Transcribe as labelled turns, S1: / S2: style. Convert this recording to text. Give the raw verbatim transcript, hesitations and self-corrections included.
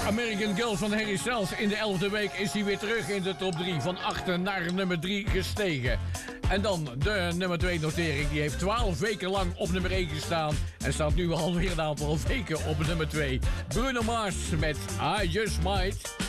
S1: American Girl van Harry Styles. In de elfde week is hij weer terug in de top drie. Van acht naar nummer drie gestegen. En dan de nummer twee notering. Die heeft twaalf weken lang op nummer één gestaan. En staat nu alweer een aantal weken op nummer twee. Bruno Mars met I Just Might.